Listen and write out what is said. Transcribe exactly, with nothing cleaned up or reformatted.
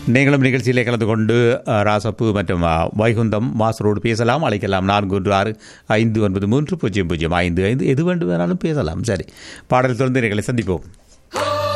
நீங்களும் நிகழ்ச்சியிலே கலந்து கொண்டு அஹ், ராசப்பு மற்றும் அஹ், வைகுந்தம் மாஸ்டரோடு பேசலாம். அழைக்கலாம் நான்கு ஒன்று ஆறு ஐந்து ஒன்பது மூன்று பூஜ்ஜியம் பூஜ்ஜியம் ஐந்து ஐந்து எது வேண்டுமானாலும் பேசலாம். சரி, பாடல் தொடர்ந்து நிகழ்ச்சி சந்திப்போம்.